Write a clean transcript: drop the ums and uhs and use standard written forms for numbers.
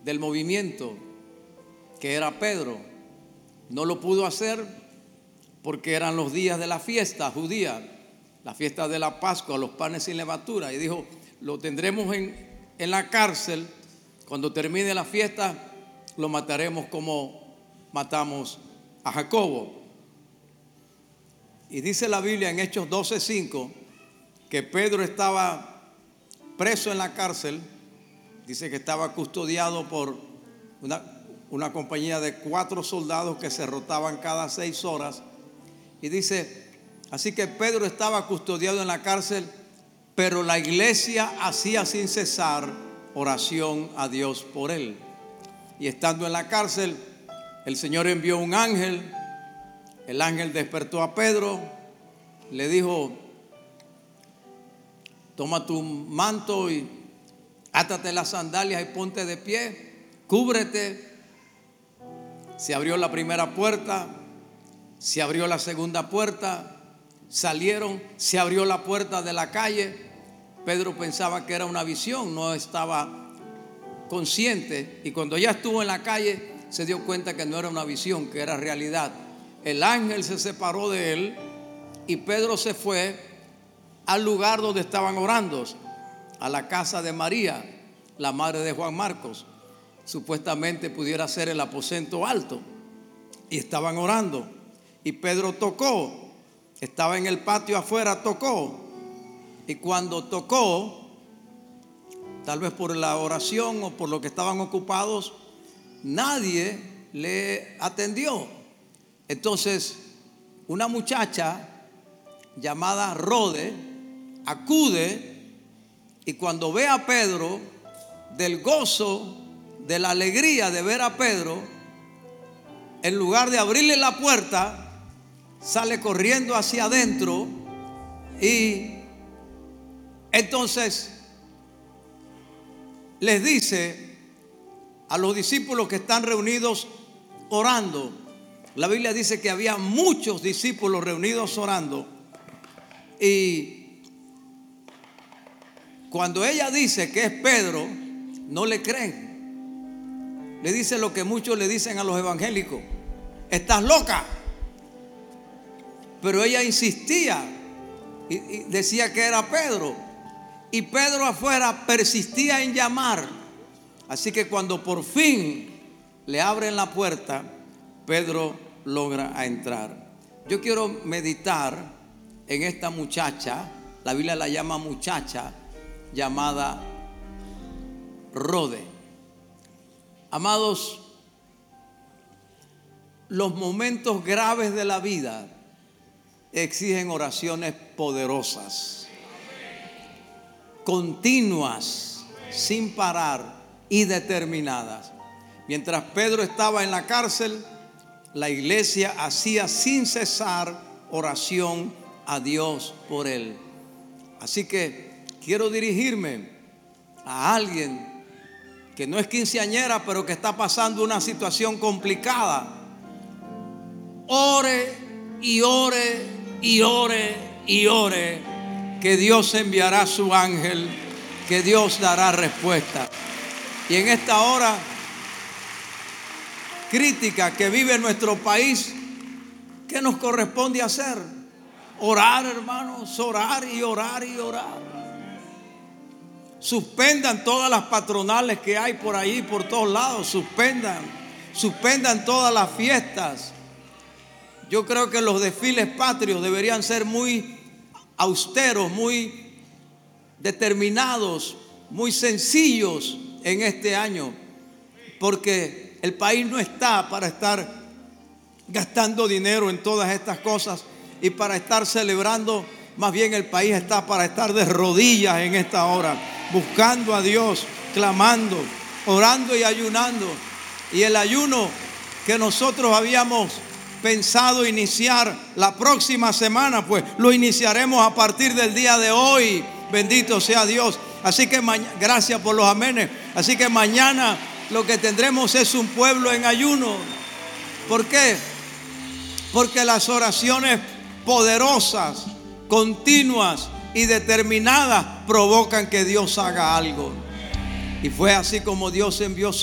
del movimiento, que era Pedro. No lo pudo hacer porque eran los días de la fiesta judía, la fiesta de la Pascua, los panes sin levadura. Y dijo, lo tendremos en la cárcel. Cuando termine la fiesta, lo mataremos como matamos a Jacobo. Y dice la Biblia en Hechos 12:5 que Pedro estaba preso en la cárcel. Dice que estaba custodiado por una compañía de 4 soldados que se rotaban cada 6 horas. Y dice, así que Pedro estaba custodiado en la cárcel, pero la iglesia hacía sin cesar oración a Dios por él. Y estando en la cárcel, el Señor envió un ángel. El ángel despertó a Pedro, le dijo, toma tu manto y átate las sandalias y ponte de pie, cúbrete. Se abrió la primera puerta, se abrió la segunda puerta, salieron, se abrió la puerta de la calle. Pedro pensaba que era una visión, no estaba consciente, y cuando ya estuvo en la calle se dio cuenta que no era una visión, que era realidad. El ángel se separó de él y Pedro se fue al lugar donde estaban orando, a la casa de María, la madre de Juan Marcos. Supuestamente pudiera ser el aposento alto, y estaban orando. Y Pedro tocó, estaba en el patio afuera, tocó. Y cuando tocó, tal vez por la oración o por lo que estaban ocupados, nadie le atendió. Entonces una muchacha llamada Rode acude, y cuando ve a Pedro, del gozo, de la alegría de ver a Pedro, en lugar de abrirle la puerta, sale corriendo hacia adentro. Y entonces les dice a los discípulos que están reunidos orando. La Biblia dice que había muchos discípulos reunidos orando, y cuando ella dice que es Pedro, no le creen. Le dice lo que muchos le dicen a los evangélicos: estás loca. Pero ella insistía y decía que era Pedro, y Pedro afuera persistía en llamar. Así que cuando por fin le abren la puerta, Pedro logra entrar. Yo quiero meditar en esta muchacha, la Biblia la llama muchacha, llamada Rode. Amados, los momentos graves de la vida exigen oraciones poderosas, continuas, sin parar y determinadas. Mientras Pedro estaba en la cárcel, la iglesia hacía sin cesar oración a Dios por él. Así que quiero dirigirme a alguien que no es quinceañera, pero que está pasando una situación complicada. Ore y ore y ore y ore, que Dios enviará su ángel, que Dios dará respuesta. Y en esta hora crítica que vive nuestro país, ¿qué nos corresponde hacer? Orar, hermanos, orar y orar y orar. Suspendan todas las patronales que hay por ahí, por todos lados. Suspendan todas las fiestas. Yo creo que los desfiles patrios deberían ser muy austeros, muy determinados, muy sencillos en este año, porque el país no está para estar gastando dinero en todas estas cosas y para estar celebrando. Más bien el país está para estar de rodillas en esta hora, buscando a Dios, clamando, orando y ayunando. Y el ayuno que nosotros habíamos pensado iniciar la próxima semana, pues lo iniciaremos a partir del día de hoy. Bendito sea Dios. Así que gracias por los amenes. Así que mañana lo que tendremos es un pueblo en ayuno. ¿Por qué? Porque las oraciones poderosas, continuas y determinadas provocan que Dios haga algo. Y fue así como Dios envió